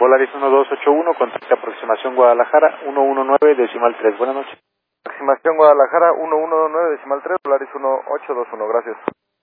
Volaris 1281, contacta aproximación Guadalajara 119.3. Buenas noches. Aproximación Guadalajara 119.3, Volaris 1821, gracias.